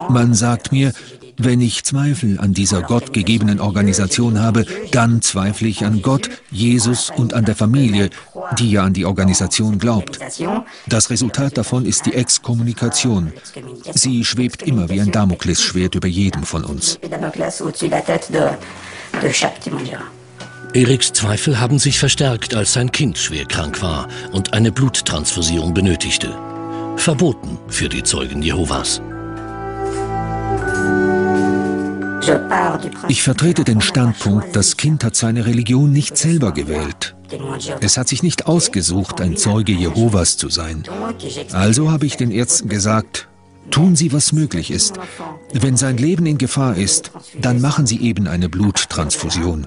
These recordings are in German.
Man sagt mir, wenn ich Zweifel an dieser gottgegebenen Organisation habe, dann zweifle ich an Gott, Jesus und an der Familie, die ja an die Organisation glaubt. Das Resultat davon ist die Exkommunikation. Sie schwebt immer wie ein Damoklesschwert über jedem von uns. Eriks Zweifel haben sich verstärkt, als sein Kind schwer krank war und eine Bluttransfusion benötigte. Verboten für die Zeugen Jehovas. Ich vertrete den Standpunkt, das Kind hat seine Religion nicht selber gewählt. Es hat sich nicht ausgesucht, ein Zeuge Jehovas zu sein. Also habe ich den Ärzten gesagt, tun Sie, was möglich ist. Wenn sein Leben in Gefahr ist, dann machen Sie eben eine Bluttransfusion.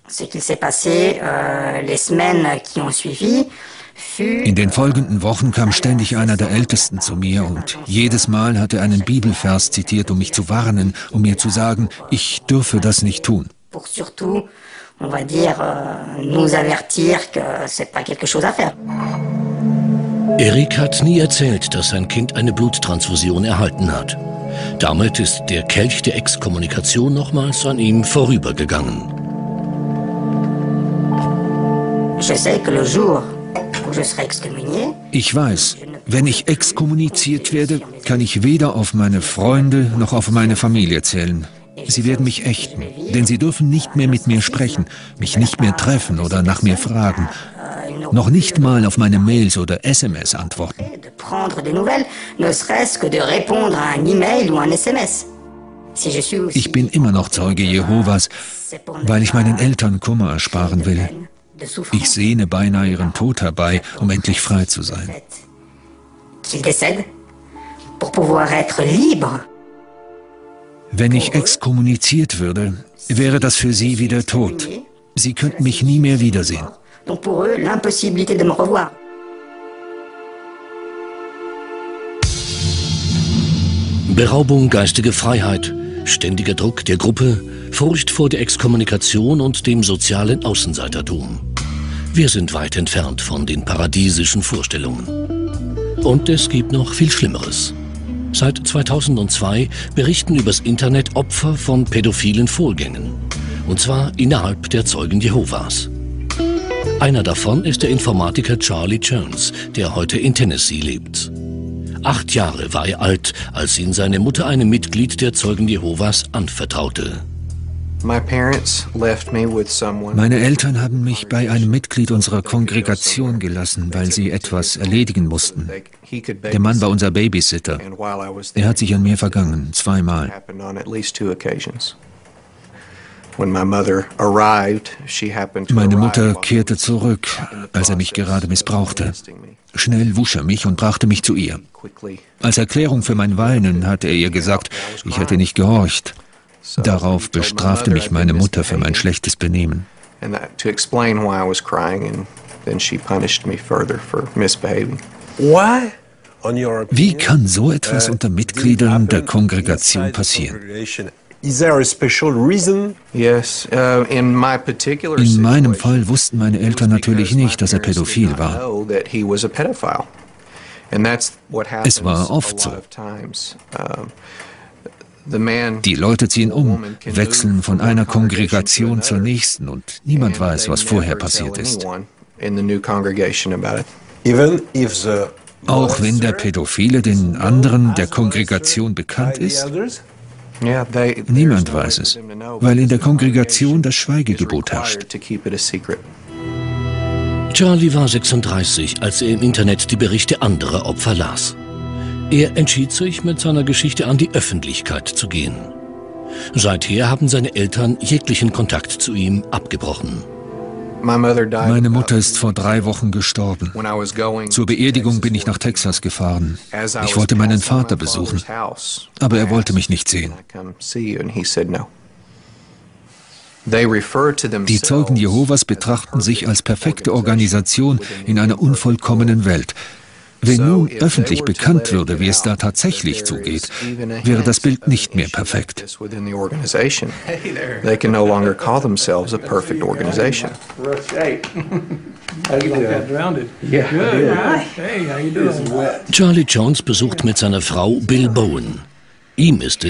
In den folgenden Wochen kam ständig einer der Ältesten zu mir und jedes Mal hat er einen Bibelvers zitiert, um mich zu warnen, um mir zu sagen, ich dürfe das nicht tun. Erik hat nie erzählt, dass sein Kind eine Bluttransfusion erhalten hat. Damit ist der Kelch der Exkommunikation nochmals an ihm vorübergegangen. Ich weiß, wenn ich exkommuniziert werde, kann ich weder auf meine Freunde noch auf meine Familie zählen. Sie werden mich ächten, denn sie dürfen nicht mehr mit mir sprechen, mich nicht mehr treffen oder nach mir fragen, noch nicht mal auf meine Mails oder SMS antworten. Ich bin immer noch Zeuge Jehovas, weil ich meinen Eltern Kummer ersparen will. Ich sehne beinahe ihren Tod herbei, um endlich frei zu sein. Wenn ich exkommuniziert würde, wäre das für sie wie der Tod. Sie könnten mich nie mehr wiedersehen. Beraubung geistiger Freiheit, ständiger Druck der Gruppe, Furcht vor der Exkommunikation und dem sozialen Außenseitertum. Wir sind weit entfernt von den paradiesischen Vorstellungen. Und es gibt noch viel Schlimmeres. Seit 2002 berichten übers Internet Opfer von pädophilen Vorgängen. Und zwar innerhalb der Zeugen Jehovas. Einer davon ist der Informatiker Charlie Jones, der heute in Tennessee lebt. 8 Jahre war er alt, als ihn seine Mutter einem Mitglied der Zeugen Jehovas anvertraute. Meine Eltern haben mich bei einem Mitglied unserer Kongregation gelassen, weil sie etwas erledigen mussten. Der Mann war unser Babysitter. Er hat sich an mir vergangen, 2-mal. Meine Mutter kehrte zurück, als er mich gerade missbrauchte. Schnell wusch er mich und brachte mich zu ihr. Als Erklärung für mein Weinen hatte er ihr gesagt, ich hätte nicht gehorcht. Darauf bestrafte mich meine Mutter für mein schlechtes Benehmen. Wie kann so etwas unter Mitgliedern der Kongregation passieren? In meinem Fall wussten meine Eltern natürlich nicht, dass er pädophil war. Es war oft so. Die Leute ziehen um, wechseln von einer Kongregation zur nächsten und niemand weiß, was vorher passiert ist. Auch wenn der Pädophile den anderen der Kongregation bekannt ist? Niemand weiß es, weil in der Kongregation das Schweigegebot herrscht. Charlie war 36, als er im Internet die Berichte anderer Opfer las. Er entschied sich, mit seiner Geschichte an die Öffentlichkeit zu gehen. Seither haben seine Eltern jeglichen Kontakt zu ihm abgebrochen. Meine Mutter ist vor 3 Wochen gestorben. Zur Beerdigung bin ich nach Texas gefahren. Ich wollte meinen Vater besuchen, aber er wollte mich nicht sehen. Die Zeugen Jehovas betrachten sich als perfekte Organisation in einer unvollkommenen Welt. Wenn nun öffentlich bekannt würde, wie es da tatsächlich zugeht, wäre das Bild nicht mehr perfekt. Charlie Jones besucht mit seiner Frau Bill Bowen. Ihm ist